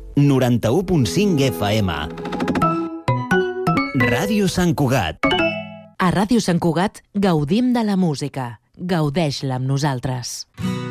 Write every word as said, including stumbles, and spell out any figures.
noranta-u punt cinc F M. Ràdio Sant Cugat. A Ràdio Sant Cugat gaudim de la música. Gaudeix-la amb nosaltres.